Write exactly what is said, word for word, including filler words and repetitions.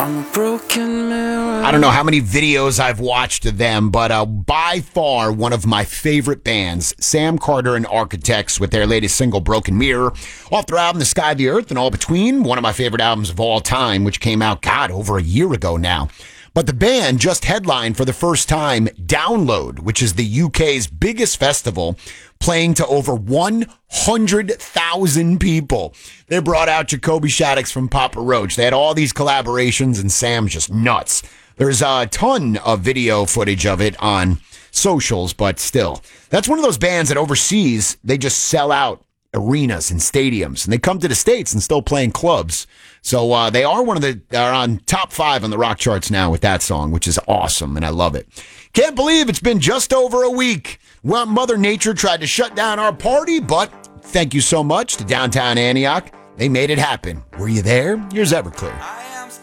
I'm a broken mirror. I don't know how many videos I've watched of them, but uh, by far one of my favorite bands, Sam Carter and Architects, with their latest single, Broken Mirror, off their album, The Sky, the Earth, and All Between, one of my favorite albums of all time, which came out, God, over a year ago now. But the band just headlined for the first time Download, which is the U K's biggest festival, playing to over one hundred thousand people. They brought out Jacoby Shaddix from Papa Roach. They had all these collaborations, and Sam's just nuts. There's a ton of video footage of it on socials, but still. That's one of those bands that overseas, they just sell out arenas and stadiums, and they come to the States and still play in clubs. So uh, they are one of the, are on top five on the rock charts now with that song, which is awesome, and I love it. Can't believe it's been just over a week. Well, Mother Nature tried to shut down our party, but thank you so much to Downtown Antioch. They made it happen. Were you there? Here's Everclear.